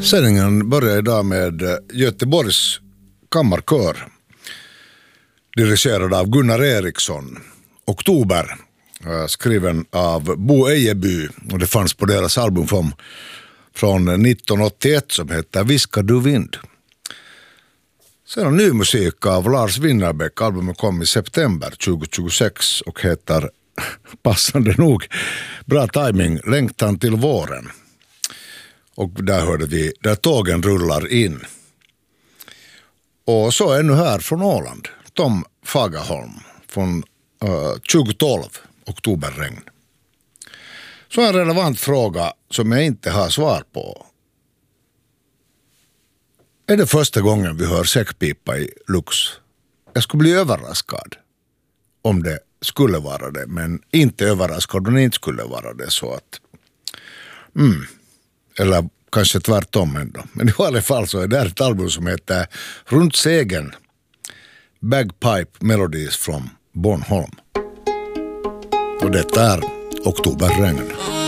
Sändningen börjar idag med Göteborgs kammarkör, dirigerad av Gunnar Eriksson. Oktober, skriven av Bo Ejeby, och det fanns på deras album från 1981 som heter Viskar du vind. Sen ny musik av Lars Winnerbäck. Albumet kom i september 2026 och heter, passande nog, bra timing, Längtan till våren. Och där hörde vi Där tågen rullar in. Och så är nu här från Åland, Tom Fagerholm från 2012, Oktoberregn. Så en relevant fråga som jag inte har svar på. Är det första gången vi hör säckpipa i Lux? Jag skulle bli överraskad om det skulle vara det, men inte överraskad om det inte skulle vara det, så att eller kanske tvärtom ändå. Men i alla fall så är det ett album som heter Runt segern, Bagpipe Melodies från Bornholm. Och detta är Oktoberregn.